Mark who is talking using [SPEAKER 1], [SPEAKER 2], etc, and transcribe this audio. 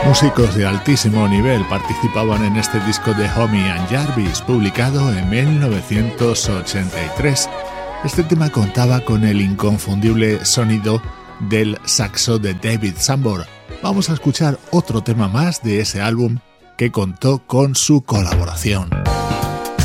[SPEAKER 1] Músicos de altísimo nivel participaban en este disco de Homme and Jarvis, publicado en 1983. Este tema contaba con el inconfundible sonido del saxo de David Sanborn. Vamos a escuchar otro tema más de ese álbum que contó con su colaboración.